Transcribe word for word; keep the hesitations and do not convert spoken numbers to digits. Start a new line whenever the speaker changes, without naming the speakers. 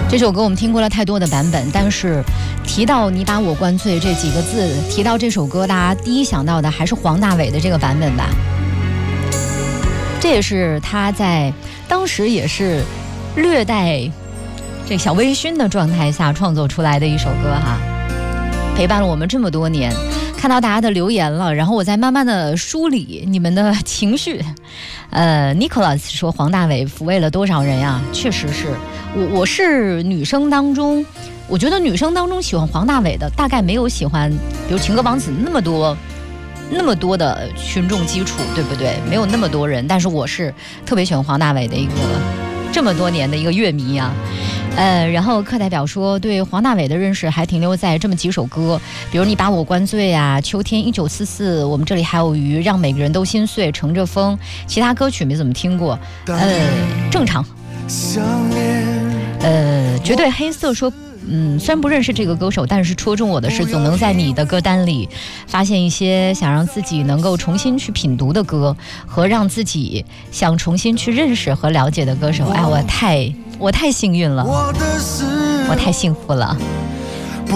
这首歌我们听过了太多的版本，但是提到你把我灌醉这几个字，提到这首歌，大家第一想到的还是黄大炜的这个版本吧。这也是他在当时也是略带这小微醺的状态下创作出来的一首歌哈，陪伴了我们这么多年。看到大家的留言了，然后我再慢慢的梳理你们的情绪。呃 Nicholas 说黄大炜抚慰了多少人呀？确实是我我是女生当中，我觉得女生当中喜欢黄大炜的大概没有喜欢比如情歌王子那么多那么多的群众基础，对不对？没有那么多人，但是我是特别喜欢黄大炜的一个这么多年的一个乐迷啊。呃，然后课代表说对黄大炜的认识还停留在这么几首歌，比如你把我灌醉啊，秋天一九四四，我们这里还有鱼，让每个人都心碎，乘着风，其他歌曲没怎么听过。呃，正常。呃，绝对黑色说嗯，虽然不认识这个歌手，但是戳中我的是总能在你的歌单里发现一些想让自己能够重新去品读的歌，和让自己想重新去认识和了解的歌手。哎，我太我太幸运了，我太幸福了。